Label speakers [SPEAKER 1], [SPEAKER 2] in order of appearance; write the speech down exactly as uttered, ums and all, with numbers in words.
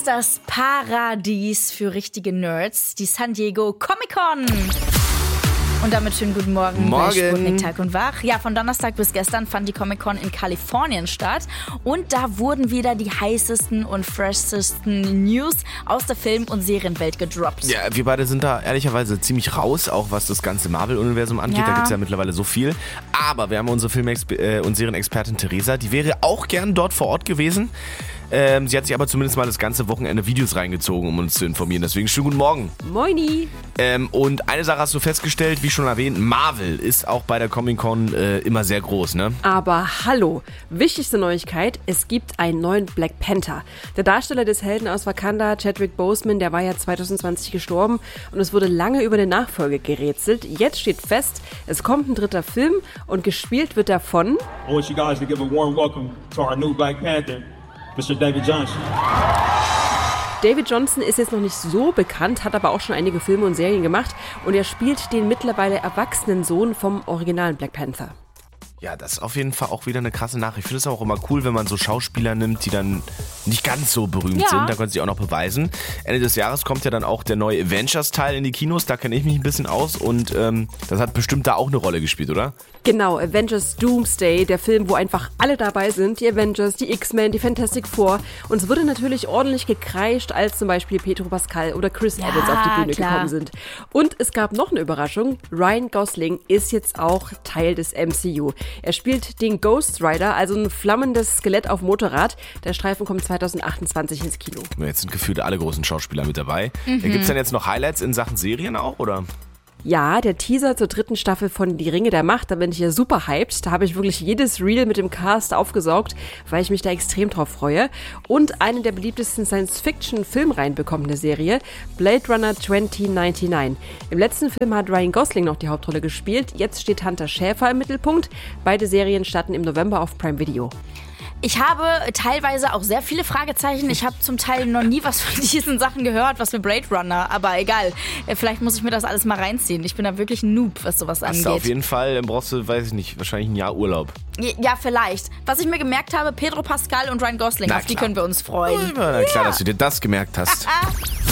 [SPEAKER 1] ist das Paradies für richtige Nerds, die San Diego Comic-Con. Und damit schönen guten Morgen bei Sputnik Tag und Wach. Ja, von Donnerstag bis gestern fand die Comic-Con in Kalifornien statt. Und da wurden wieder die heißesten und freshesten News aus der Film- und Serienwelt gedroppt.
[SPEAKER 2] Ja, wir beide sind da ehrlicherweise ziemlich raus, auch was das ganze Marvel-Universum angeht.
[SPEAKER 1] Ja.
[SPEAKER 2] Da gibt es ja mittlerweile so viel. Aber wir haben unsere Film- und Serienexpertin Theresa, die wäre auch gern dort vor Ort gewesen. Ähm, sie hat sich aber zumindest mal das ganze Wochenende Videos reingezogen, um uns zu informieren. Deswegen schönen guten Morgen.
[SPEAKER 3] Moini.
[SPEAKER 2] Ähm, und eine Sache hast du festgestellt, wie schon erwähnt, Marvel ist auch bei der Comic-Con äh, immer sehr groß, ne?
[SPEAKER 3] Aber hallo, wichtigste Neuigkeit, es gibt einen neuen Black Panther. Der Darsteller des Helden aus Wakanda, Chadwick Boseman, der war ja zwanzig zwanzig gestorben und es wurde lange über den Nachfolge gerätselt. Jetzt steht fest, es kommt ein dritter Film und gespielt wird davon...
[SPEAKER 4] I want you guys to give a warm welcome to our new Black Panther, Mister David Johnson.
[SPEAKER 3] David Johnson ist jetzt noch nicht so bekannt, hat aber auch schon einige Filme und Serien gemacht und er spielt den mittlerweile erwachsenen Sohn vom originalen Black Panther.
[SPEAKER 2] Ja, das ist auf jeden Fall auch wieder eine krasse Nachricht. Ich finde es auch immer cool, wenn man so Schauspieler nimmt, die dann nicht ganz so berühmt
[SPEAKER 1] Ja.
[SPEAKER 2] sind. Da können sie auch noch beweisen. Ende des Jahres kommt ja dann auch der neue Avengers-Teil in die Kinos. Da kenne ich mich ein bisschen aus und ähm, das hat bestimmt da auch eine Rolle gespielt, oder?
[SPEAKER 3] Genau, Avengers Doomsday, der Film, wo einfach alle dabei sind. Die Avengers, die X-Men, die Fantastic Four. Und es wurde natürlich ordentlich gekreischt, als zum Beispiel Pedro Pascal oder Chris
[SPEAKER 1] Ja,
[SPEAKER 3] Evans auf die Bühne
[SPEAKER 1] klar.
[SPEAKER 3] gekommen sind. Und es gab noch eine Überraschung. Ryan Gosling ist jetzt auch Teil des M C U. Er spielt den Ghost Rider, also ein flammendes Skelett auf Motorrad. Der Streifen kommt zwanzig achtundzwanzig ins Kino.
[SPEAKER 2] Jetzt sind gefühlt alle großen Schauspieler mit dabei. Mhm. Gibt es dann jetzt noch Highlights in Sachen Serien auch, oder?
[SPEAKER 3] Ja, der Teaser zur dritten Staffel von Die Ringe der Macht, da bin ich ja super hyped. Da habe ich wirklich jedes Reel mit dem Cast aufgesaugt, weil ich mich da extrem drauf freue. Und eine der beliebtesten Science-Fiction-Filmreihen bekommt eine Serie, Blade Runner zwanzig neunundneunzig. Im letzten Film hat Ryan Gosling noch die Hauptrolle gespielt, jetzt steht Hunter Schäfer im Mittelpunkt. Beide Serien starten im November auf Prime Video.
[SPEAKER 1] Ich habe teilweise auch sehr viele Fragezeichen. Ich habe zum Teil noch nie was von diesen Sachen gehört, was mit Blade Runner. Aber egal, vielleicht muss ich mir das alles mal reinziehen. Ich bin da wirklich ein Noob, was sowas
[SPEAKER 2] Hast
[SPEAKER 1] angeht.
[SPEAKER 2] du auf jeden Fall, dann brauchst du, weiß ich nicht, wahrscheinlich ein Jahr Urlaub.
[SPEAKER 1] Ja, vielleicht. Was ich mir gemerkt habe, Pedro Pascal und Ryan Gosling,
[SPEAKER 2] Na
[SPEAKER 1] auf die
[SPEAKER 2] klar.
[SPEAKER 1] können wir uns freuen.
[SPEAKER 2] Na klar, dass du dir das gemerkt hast.